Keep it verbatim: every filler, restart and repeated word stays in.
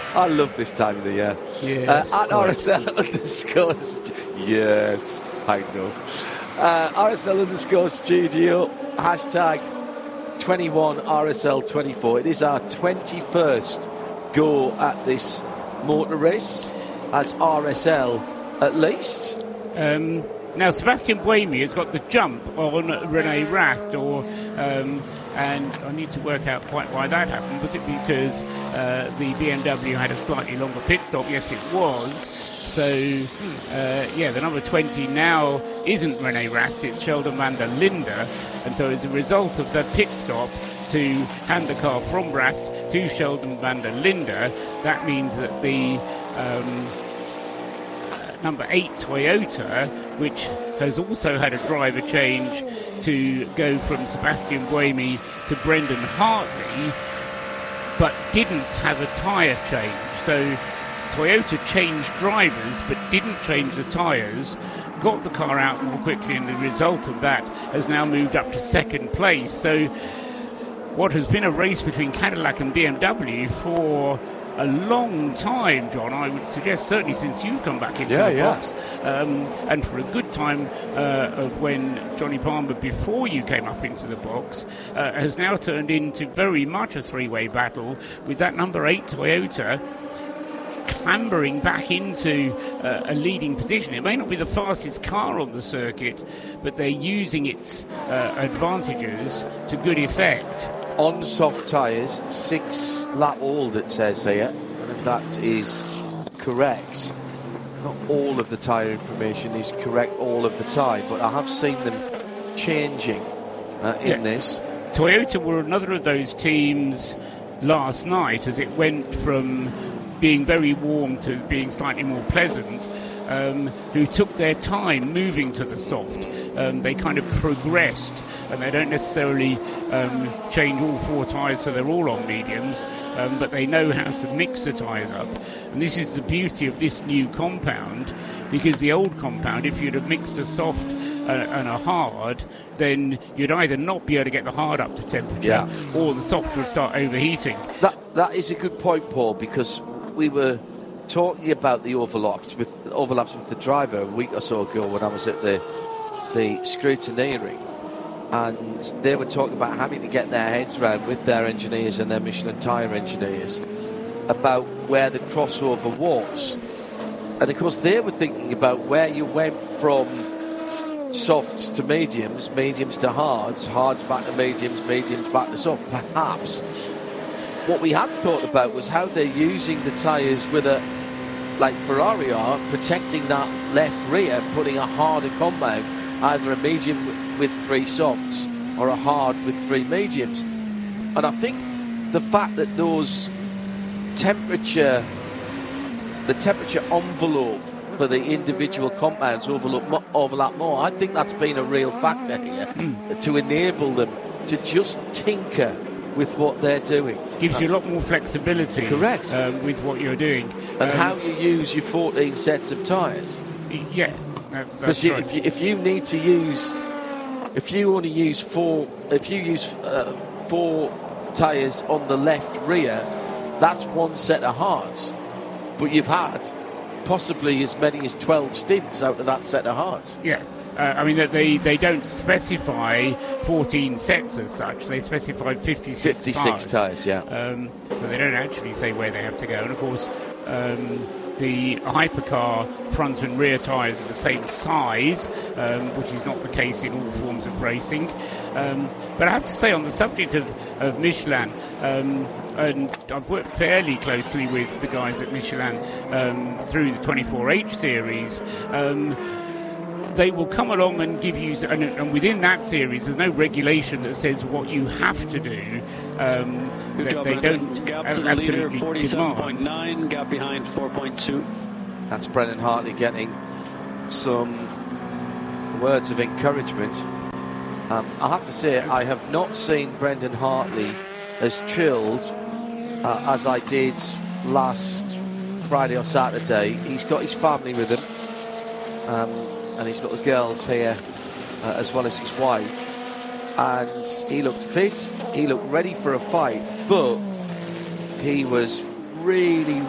I love this time of the year. Yes, uh, at R S L underscore. Yes, I know. Uh, R S L underscore studio. Hashtag twenty-one R S L twenty-four. It is our twenty-first go at this motor race as R S L, at least. Um, now, Sebastian Buemi has got the jump on Rene Rast, or um, and I need to work out quite why that happened. Was it because uh, the B M W had a slightly longer pit stop? Yes, it was. So, uh, yeah, the number twenty now isn't Rene Rast, it's Sheldon van der Linde. And so as a result of the pit stop to hand the car from Rast to Sheldon van der Linde, that means that the um, uh, number eight Toyota, which has also had a driver change to go from Sebastian Buemi to Brendan Hartley, but didn't have a tyre change. So Toyota changed drivers but didn't change the tyres, got the car out more quickly, and the result of that has now moved up to second place. So what has been a race between Cadillac and B M W for a long time, John, I would suggest, certainly since you've come back into yeah, the yeah. box, um, and for a good time uh, of when Johnny Palmer, before you came up into the box, uh, has now turned into very much a three-way battle with that number eight Toyota clambering back into uh, a leading position. It may not be the fastest car on the circuit, but they're using its uh, advantages to good effect. On soft tyres, six lap old, it says here, and if that is correct, not all of the tyre information is correct all of the time, but I have seen them changing uh, in yeah. this. Toyota were another of those teams last night as it went from being very warm to being slightly more pleasant, um, who took their time moving to the soft. Um, they kind of progressed, and they don't necessarily um, change all four tyres so they're all on mediums, um, but they know how to mix the tyres up. And this is the beauty of this new compound, because the old compound, if you'd have mixed a soft uh, and a hard, then you'd either not be able to get the hard up to temperature, yeah. or the soft would start overheating. That That is a good point, Paul, because we were talking about the overlaps with overlaps with the driver a week or so ago when I was at the the scrutineering, and they were talking about having to get their heads around with their engineers and their Michelin tyre engineers about where the crossover was. And of course they were thinking about where you went from softs to mediums, mediums to hards, hards back to mediums, mediums back to soft. Perhaps what we hadn't thought about was how they're using the tyres with a, like Ferrari are, protecting that left rear, putting a harder compound, either a medium with three softs or a hard with three mediums. And I think the fact that those temperature, the temperature envelope for the individual compounds overlap, overlap more, I think that's been a real factor here mm. to enable them to just tinker with what they're doing. Gives uh, you a lot more flexibility. Correct. Um, with what you're doing. And um, how you use your fourteen sets of tyres. Yeah, that's, that's Because right. if you, if you need to use, if you only use four, if you use uh, four tyres on the left rear, that's one set of hards. But you've had possibly as many as twelve stints out of that set of hards. Yeah. Uh, I mean, they, they don't specify fourteen sets as such. They specify fifty-six, fifty-six tyres, yeah. Um, so they don't actually say where they have to go. And, of course, um, the hypercar front and rear tyres are the same size, um, which is not the case in all forms of racing. Um, but I have to say, on the subject of, of Michelin, um, and I've worked fairly closely with the guys at Michelin um, through the twenty-four H series, um, they will come along and give you, and, and within that series, there's no regulation that says what you have to do. Um, that they don't gap to the absolutely leader, forty-seven point nine, demand. gap behind four point two. That's Brendan Hartley getting some words of encouragement. Um, I have to say, I have not seen Brendan Hartley as chilled uh, as I did last Friday or Saturday. He's got his family with him. Um, and his little girls here, uh, as well as his wife, and he looked fit, he looked ready for a fight, but he was really